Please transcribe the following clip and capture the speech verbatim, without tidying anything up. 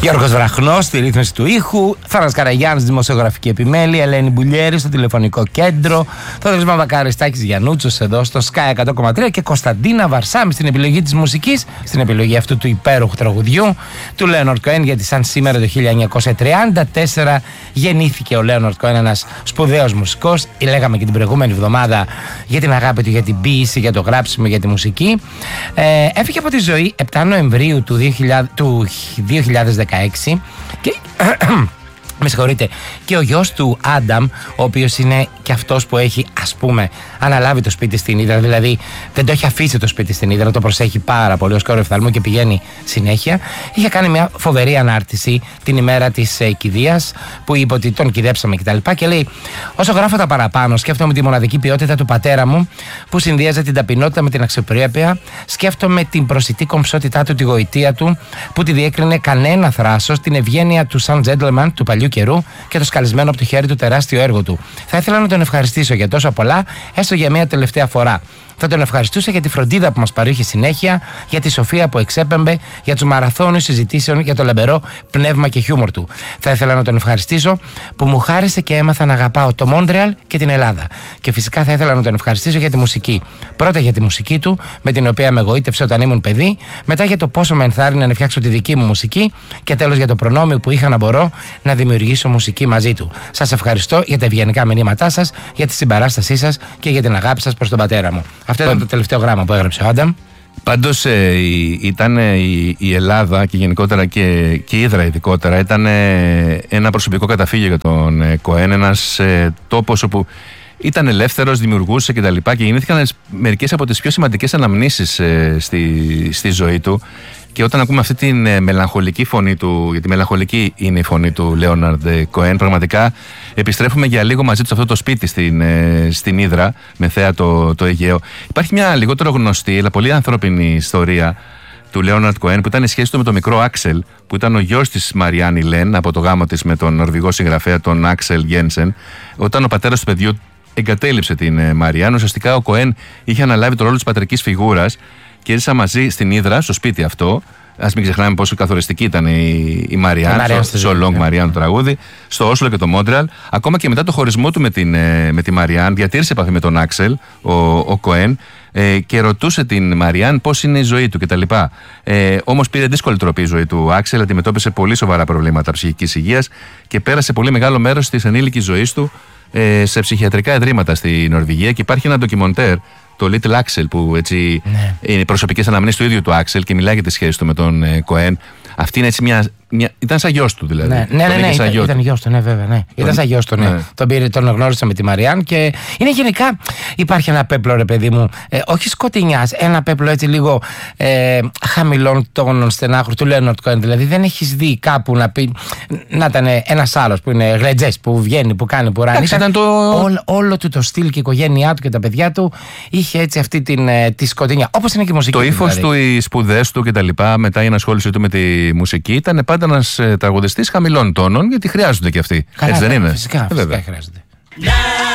Γιώργος Βραχνός στη ρύθμιση του ήχου, Θάνας Καραγιάννης δημοσιογραφική επιμέλεια, Ελένη Μπουλιέρη στο τηλεφωνικό κέντρο, Θόδωρης Μαυρακάρης, Τάκης Γιαννούτσος εδώ στο Sky εκατό κόμμα τρία και Κωνσταντίνα Βαρσάμι στην επιλογή της μουσικής, στην επιλογή αυτού του υπέροχου τραγουδιού του Λέοναρντ Κοέν, γιατί σαν σήμερα το χίλια εννιακόσια τριάντα τέσσερα γεννήθηκε ο Λέοναρντ Κοέν, ένας σπουδαίος μουσικός. Λέγαμε και την προηγούμενη εβδομάδα για την αγάπη του για την ποίηση, για το γράψιμο, για τη μουσική. Ε, έφυγε από τη ζωή επτά Νοεμβρίου του δύο χιλιάδες δεκαέξι και με συγχωρείτε, και ο γιος του Άνταμ, ο οποίος είναι και αυτός που έχει, ας πούμε, αναλάβει το σπίτι στην Ύδρα, δηλαδή δεν το έχει αφήσει το σπίτι στην Ύδρα, το προσέχει πάρα πολύ ως κόρο οφθαλμού και πηγαίνει συνέχεια. Είχε κάνει μια φοβερή ανάρτηση την ημέρα της ε, κηδείας, που είπε ότι τον κηδέψαμε κτλ. Και, και λέει: όσο γράφω τα παραπάνω, σκέφτομαι τη μοναδική ποιότητα του πατέρα μου, που συνδύαζε την ταπεινότητα με την αξιοπρέπεια, σκέφτομαι την προσιτή κομψότητά του, τη γοητεία του, που τη διέκρινε κανένα θράσος, την ευγένεια του σαν gentleman του παλιού καιρού και το σκαλισμένο από το χέρι του τεράστιο έργο του. Θα ήθελα να τον ευχαριστήσω για τόσο πολλά, έστω για μια τελευταία φορά. Θα τον ευχαριστούσα για τη φροντίδα που μας παρήχε συνέχεια, για τη σοφία που εξέπεμπε, για τους μαραθώνιους συζητήσεων, για το λαμπερό πνεύμα και χιούμορ του. Θα ήθελα να τον ευχαριστήσω που μου χάρισε και έμαθα να αγαπάω το Μόντρεαλ και την Ελλάδα. Και φυσικά θα ήθελα να τον ευχαριστήσω για τη μουσική. Πρώτα για τη μουσική του, με την οποία με εγωίτευσε όταν ήμουν παιδί, μετά για το πόσο με ενθάρρυνε να φτιάξω τη δική μου μουσική και τέλος για το προνόμιο που είχα να μπορώ να δημιουργήσω μουσική μαζί του. Σας ευχαριστώ για τα ευγενικά μηνύματά σας, για τη συμπαράστασή σας και για την αγάπη σας προς τον πατέρα μου. Αυτό ήταν το τελευταίο γράμμα που έγραψε ο Άνταμ. Πάντως ε, ήταν η, η Ελλάδα και γενικότερα και, και η Ύδρα ειδικότερα ήταν ε, ένα προσωπικό καταφύγιο για τον ε, Κοέν, ένας ε, τόπος όπου ήταν ελεύθερος, δημιουργούσε κτλ. Και, και γεννήθηκαν μερικές από τις πιο σημαντικές αναμνήσεις ε, στη, στη ζωή του. Και όταν ακούμε αυτή τη ε, μελαγχολική φωνή του, γιατί μελαγχολική είναι η φωνή του Λέοναρντ Κοέν, πραγματικά επιστρέφουμε για λίγο μαζί του σε αυτό το σπίτι στην, ε, στην Ύδρα, με θέα το, το Αιγαίο. Υπάρχει μια λιγότερο γνωστή, αλλά πολύ ανθρώπινη ιστορία του Λέοναρντ Κοέν, που ήταν η σχέση του με τον μικρό Άξελ, που ήταν ο γιος της Μαριάννη Λεν, από το γάμο της με τον νορβηγό συγγραφέα τον Άξελ Γένσεν. Όταν ο πατέρας του παιδιού εγκατέλειψε την ε, Μαριάννη, ουσιαστικά ο Κοέν είχε αναλάβει το ρόλο της πατρικής φιγούρας και έζησα μαζί στην Ύδρα, στο σπίτι αυτό. Ας μην ξεχνάμε πόσο καθοριστική ήταν η, η Μαριάννη, στο, στο Long Marianne το τραγούδι, στο Όσλο και το Μόντρεαλ. Ακόμα και μετά το χωρισμό του με, την, με τη Μαριάννη, διατήρησε επαφή με τον Άξελ, ο, ο Κοέν, ε, και ρωτούσε την Μαριάννη πώς είναι η ζωή του κτλ. Ε, όμως πήρε δύσκολη τροπή η ζωή του. Άξελ αντιμετώπισε πολύ σοβαρά προβλήματα ψυχικής υγείας και πέρασε πολύ μεγάλο μέρος της ενήλικης ζωής του ε, σε ψυχιατρικά ιδρύματα στη Νορβηγία. Και υπάρχει ένα ντοκιμοντέρ, το Little Axel, που έτσι ναι. είναι προσωπικές αναμνήσεις του ίδιου του Άξελ και μιλάει για τη σχέση του με τον ε, Κοέν. Αυτή είναι έτσι μια, μια. Ήταν σαν γιος του δηλαδή. Ναι, ναι, ναι, ναι ήταν, ήταν γιος του, ναι, βέβαια. Ναι. Ήταν σαν γιος του, ναι. ναι. Τον, πήρε, τον γνώρισα με τη Μαριάννη και είναι γενικά. Υπάρχει ένα πέπλο, ρε παιδί μου, ε, όχι σκοτεινιάς, ένα πέπλο έτσι λίγο ε, χαμηλών τόνων στενάχρου του Λέοναρντ Κοέν. Δηλαδή δεν έχεις δει κάπου να πει. Να ήταν ένας άλλος που είναι γλετζές, που βγαίνει, που κάνει, που ράνει. Ήταν το... όλο, όλο του το στυλ και η οικογένειά του και τα παιδιά του είχε έτσι αυτή την, ε, τη σκοτεινιά. Όπως είναι και η μουσική. Το ύφος δηλαδή. του, οι σπουδές του κτλ. Μετά η ενασχόλησή του με τη μουσική ήταν πάντα ένας τραγουδιστής χαμηλών τόνων, γιατί χρειάζονται και αυτοί. Καλά, έτσι δεν είναι? Φυσικά, φυσικά χρειάζονται.